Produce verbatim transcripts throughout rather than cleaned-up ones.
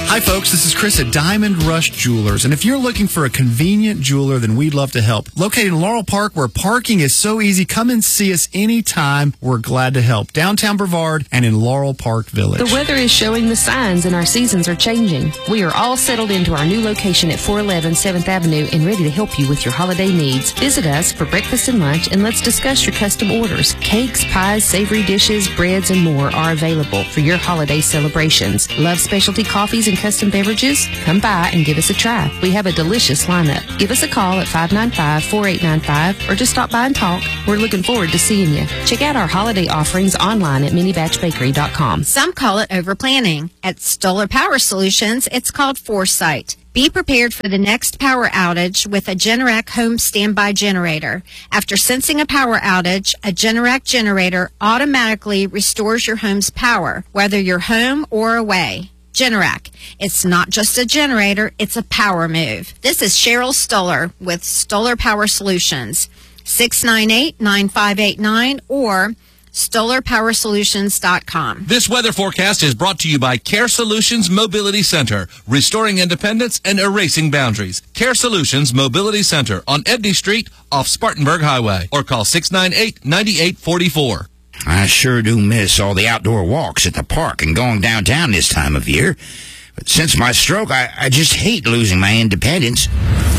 Hi, folks. This is Chris at Diamond Rush Jewelers. And if you're looking for a convenient jeweler, then we'd love to help. Located in Laurel Park, where parking is so easy, come and see us anytime. We're glad to help. Downtown Brevard and in Laurel Park Village. The weather is showing the signs and our seasons are changing. We are all settled into our new location at four eleven seventh Avenue and ready to help you with your holiday needs. Visit us for breakfast and lunch and let's discuss your custom orders. Cakes, pies, savory dishes, breads, and more are available for your holiday celebrations. Love specialty coffees and custom beverages? Come by and give us a try. We have a delicious lineup. Give us a call at five nine five, four eight nine five or just stop by and talk. We're looking forward to seeing you. Check out our holiday offerings online at mini batch bakery dot com. Some call it overplanning. At Stoller Power Solutions, it's called foresight. Be prepared for the next power outage with a Generac home standby generator. After sensing a power outage, a Generac generator automatically restores your home's power, whether you're home or away. Generac. It's not just a generator, it's a power move. This is Cheryl Stoller with Stoller Power Solutions. six nine eight, nine five eight nine or stoller power solutions dot com. This weather forecast is brought to you by Care Solutions Mobility Center, restoring independence and erasing boundaries. Care Solutions Mobility Center on Edney Street off Spartanburg Highway, or call six nine eight, nine eight four four. I sure do miss all the outdoor walks at the park and going downtown this time of year. But since my stroke, I, I just hate losing my independence.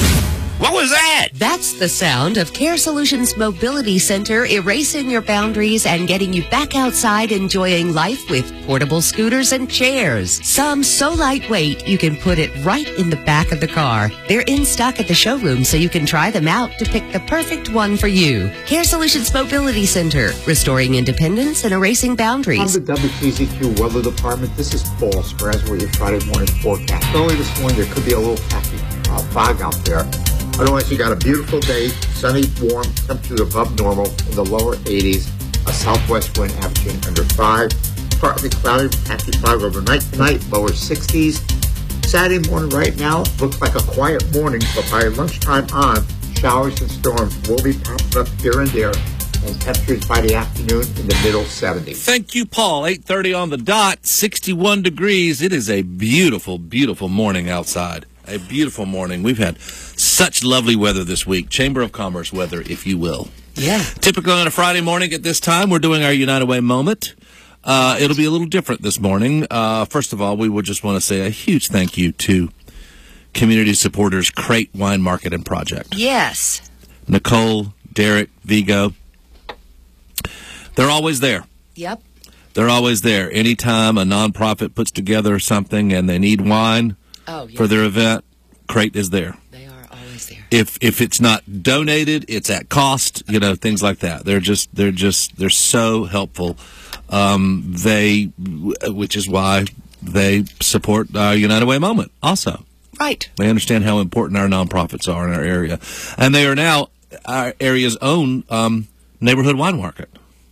What was that? That's the sound of Care Solutions Mobility Center erasing your boundaries and getting you back outside enjoying life with portable scooters and chairs. Some so lightweight you can put it right in the back of the car. They're in stock at the showroom so you can try them out to pick the perfect one for you. Care Solutions Mobility Center, restoring independence and erasing boundaries. From the W K Z Q Weather Department, this is Paul Sperez with your Friday morning forecast. Early this morning, there could be a little patchy uh, fog out there. Otherwise, you got a beautiful day, sunny, warm, temperatures above normal in the lower eighties, a southwest wind averaging under five, partly cloudy, patchy fog overnight tonight, lower sixties. Saturday morning right now looks like a quiet morning, but by lunchtime on, showers and storms will be popping up here and there, and temperatures by the afternoon in the middle seventies. Thank you, Paul. eight thirty on the dot, sixty-one degrees. It is a beautiful, beautiful morning outside. A beautiful morning. We've had such lovely weather this week. Chamber of Commerce weather, if you will. Yeah. Typically on a Friday morning at this time, we're doing our United Way moment. Uh, it'll be a little different this morning. Uh, first of all, we would just want to say a huge thank you to community supporters Crate Wine Market and Project. Yes. Nicole, Derek, Vigo. They're always there. Yep. They're always there. Anytime a nonprofit puts together something and they need wine, Oh, yeah. for their event, Crate is there. They are always there. If if it's not donated, it's at cost. You know, things like that. They're just they're just they're so helpful. Um, they, which is why they support our United Way moment. Also, Right. they understand how important our nonprofits are in our area, and they are now our area's own um, neighborhood wine market.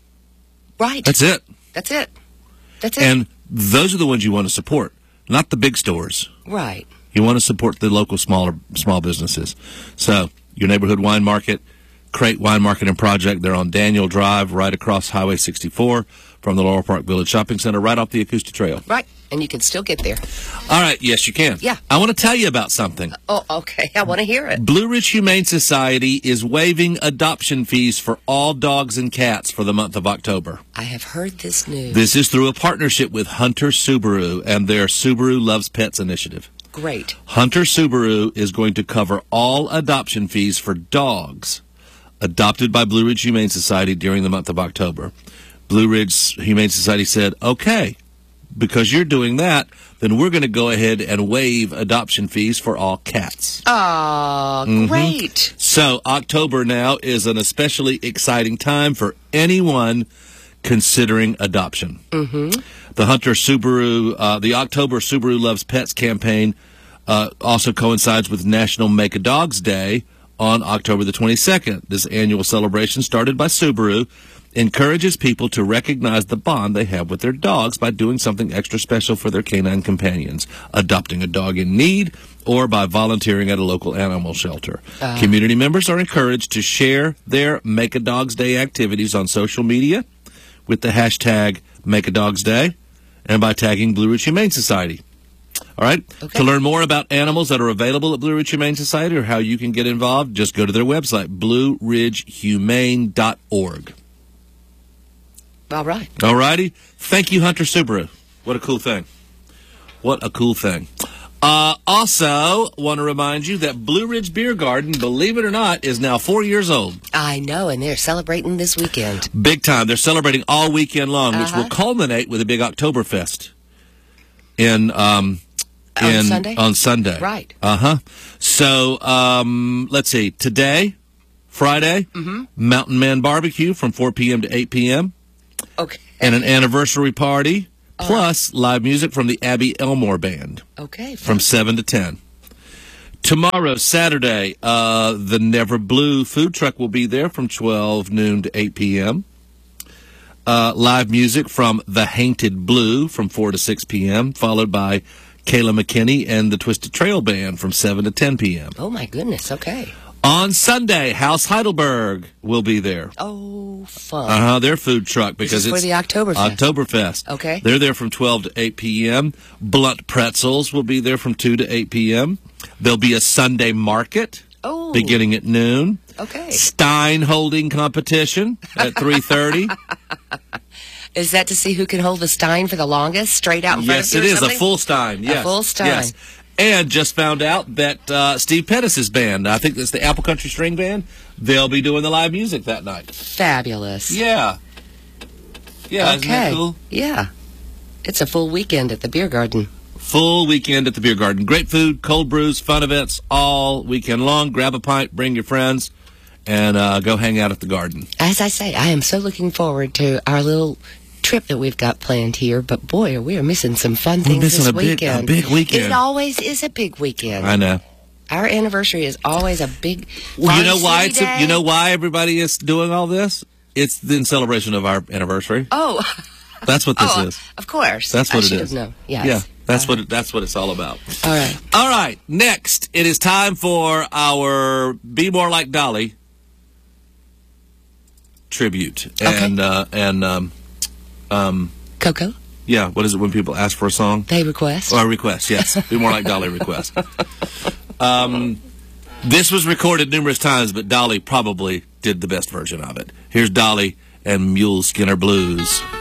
Right. That's it. That's it. That's it. And those are the ones you want to support, not the big stores. Right. You want to support the local smaller small businesses. So your neighborhood wine market, Crate Wine Market and Project, they're on Daniel Drive, right across Highway sixty-four from the Laurel Park Village Shopping Center, right off the Acoustic Trail. Right. And you can still get there. All right. Yes, you can. Yeah. I want to tell you about something. Oh, okay. I want to hear it. Blue Ridge Humane Society is waiving adoption fees for all dogs and cats for the month of October. I have heard this news. This is through a partnership with Hunter Subaru and their Subaru Loves Pets initiative. Great. Hunter Subaru is going to cover all adoption fees for dogs adopted by Blue Ridge Humane Society during the month of October. Blue Ridge Humane Society said, okay, because you're doing that, then we're going to go ahead and waive adoption fees for all cats. Oh, Mhm. great. So October now is an especially exciting time for anyone considering adoption. Mm-hmm. The Hunter Subaru, uh, the October Subaru Loves Pets campaign uh, also coincides with National Make a Dogs Day on October the twenty-second. This annual celebration, started by Subaru, encourages people to recognize the bond they have with their dogs by doing something extra special for their canine companions, adopting a dog in need, or by volunteering at a local animal shelter. Uh. Community members are encouraged to share their Make a Dogs Day activities on social media with the hashtag Make a Dogs Day and by tagging Blue Ridge Humane Society. All right? Okay. To learn more about animals that are available at Blue Ridge Humane Society or how you can get involved, just go to their website, blue ridge humane dot org. All right. All righty. Thank you, Hunter Subaru. What a cool thing. What a cool thing. Uh, also, want to remind you that Blue Ridge Beer Garden, believe it or not, is now four years old. I know, and they're celebrating this weekend. Big time. They're celebrating all weekend long, Uh-huh. which will culminate with a big Oktoberfest in um, On in Sunday? on Sunday. Right. Uh huh. So um, let's see. Today, Friday, Mm-hmm. Mountain Man Barbecue from four p.m. to eight p.m. Okay. and an anniversary party, plus live music from the Abby Elmore Band Okay. from seven to ten. Tomorrow, Saturday, uh, the Never Blue food truck will be there from twelve noon to eight p.m. Uh, live music from The Hainted Blue from four to six p.m., followed by Kayla McKinney and the Twisted Trail Band from seven to ten p.m. Oh, my goodness. Okay. On Sunday, House Heidelberg will be there. Oh, fun. Uh-huh, their food truck because is for it's the Oktoberfest. Oktoberfest. Okay. They're there from twelve to eight p.m. Blunt Pretzels will be there from two to eight p.m. There'll be a Sunday market Oh. beginning at noon. Okay. Stein holding competition at three thirty. Is that to see who can hold the stein for the longest, straight out in front Yes, of it you or is. A something? full Stein. Yes. full Stein. Yes. And just found out that uh, Steve Pettis' band, I think it's the Apple Country String Band, they'll be doing the live music that night. Fabulous. Yeah. Yeah, Okay. isn't that cool? Yeah. It's a full weekend at the beer garden. Full weekend at the beer garden. Great food, cold brews, fun events all weekend long. Grab a pint, bring your friends, and uh, go hang out at the garden. As I say, I am so looking forward to our little trip that we've got planned here, but boy, we are missing some fun things missing this a big- weekend. a big weekend. It always is a big weekend. I know. Our anniversary is always a big. Well, you know Varsity why it's a, Day. you know why everybody is doing all this? It's in celebration of our anniversary. Oh, That's what this oh, is. of course. That's I what it should is. have known. Yes. Yeah, that's what it, that's what it's all about. All right. All right, next it is time for our Be More Like Dolly tribute, Okay. and uh, and um, um, Coco, yeah, what is it when people ask for a song? they request. Or a request, yes. Be More Like Dolly request. Um, this was recorded numerous times, but Dolly probably did the best version of it. Here's Dolly and Mule Skinner Blues.